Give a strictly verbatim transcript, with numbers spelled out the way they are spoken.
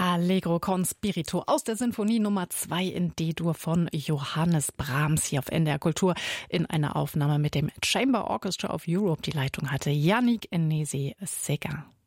Allegro con Spirito aus der Sinfonie Nummer zwei in D-Dur von Johannes Brahms hier auf N D R Kultur in einer Aufnahme mit dem Chamber Orchestra of Europe. Die Leitung hatte Yannick Ennezi-Séguin.